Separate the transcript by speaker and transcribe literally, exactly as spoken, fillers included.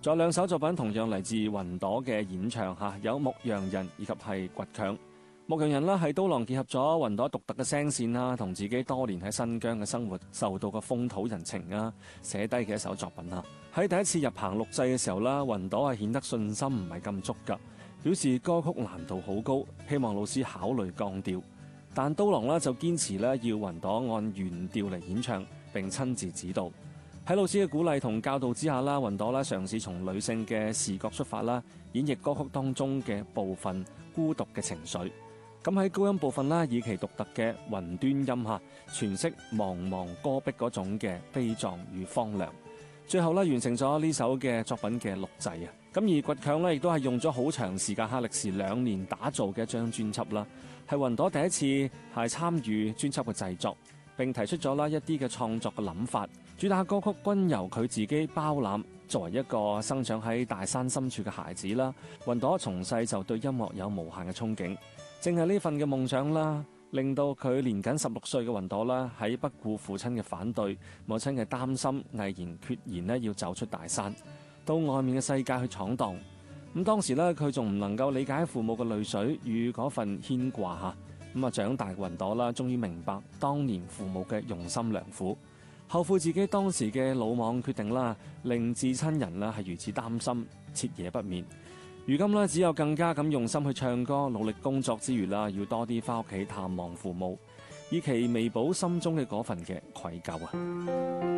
Speaker 1: 仲有兩首作品同樣嚟自雲朵嘅演唱嚇，有《牧羊人》以及係《倔強》。《牧羊人》啦係刀郎結合咗雲朵獨特嘅聲線啦，同自己多年喺新疆嘅生活受到嘅風土人情啊，寫低嘅一首作品啊。喺第一次入棚錄製嘅時候啦，雲朵係顯得信心唔係咁足㗎，表示歌曲難度好高，希望老師考慮降調。但刀郎呢就堅持咧要雲朵按原調嚟演唱，並親自指導。喺老師嘅鼓勵同教導之下啦，雲朵啦嘗試從女性嘅視角出發啦，演繹歌曲當中嘅部分孤獨嘅情緒。咁喺高音部分啦，以其獨特嘅雲端音下詮釋茫茫戈壁嗰種嘅悲壯與荒涼。最後咧完成咗呢首嘅作品嘅錄製啊。咁而倔強咧亦都係用咗好長時間，歷時兩年打造嘅一張專輯啦，係雲朵第一次係參與專輯嘅製作，並提出咗啦一啲嘅創作嘅諗法。主打歌曲均由佢自己包攬。作為一個生長喺大山深處嘅孩子啦，雲朵從細就對音樂有無限嘅憧憬。正係呢份嘅夢想啦，令到佢年僅十六歲嘅雲朵啦，喺不顧父親嘅反對、母親嘅擔心，毅然決然咧要走出大山，到外面嘅世界去闖蕩。咁當時咧，佢仲唔能夠理解父母嘅淚水與嗰份牽掛嚇。咁啊，長大嘅雲朵啦，終於明白當年父母嘅用心良苦，後悔自己當時嘅魯莽決定啦，令至親人啦係如此擔心，徹夜不眠。如今呢，只有更加咁用心去唱歌，努力工作之餘啦，要多啲返屋企探望父母，以期彌補心中嘅嗰份嘅愧疚啊！